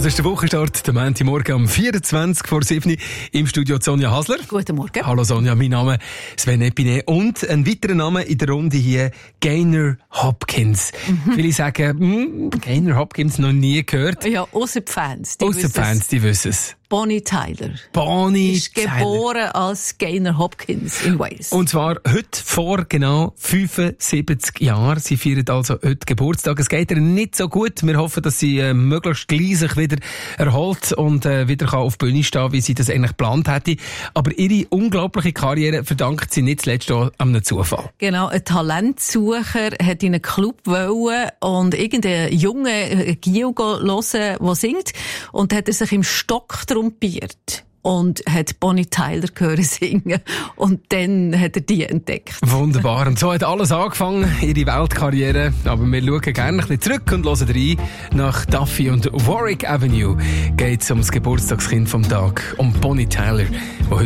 das ist der Wochenstart, der Montagmorgen um 24:07 im Studio Sonja Hasler. Guten Morgen. Hallo Sonja, mein Name ist Sven Epine und ein weiterer Name in der Runde hier, Gaynor Hopkins. Viele sagen, Gaynor Hopkins noch nie gehört. Ja, ausser die Fans. Ausser Fans, die wissen es. Bonnie Tyler. Bonnie ist geboren als Gaynor Hopkins in Wales. Und zwar heute vor genau 75 Jahren. Sie feiert also heute Geburtstag. Es geht ihr nicht so gut. Wir hoffen, dass sie möglichst gleich sich wieder erholt und wieder auf die Bühne stehen, wie sie das eigentlich geplant hätte. Aber ihre unglaubliche Karriere verdankt sie nicht zuletzt auch einem Zufall. Genau, ein Talentsucher hat in einen Club wollen und irgendein Junge Gio hören, der singt, und hat er sich im Stock trompiert und hat Bonnie Tyler hören singen. Und dann hat er die entdeckt. Wunderbar. Und so hat alles angefangen, ihre Weltkarriere. Aber wir schauen gerne ein bisschen zurück und hören rein. Nach Duffy und Warwick Avenue geht es um das Geburtstagskind vom Tag, um Bonnie Tyler, die heute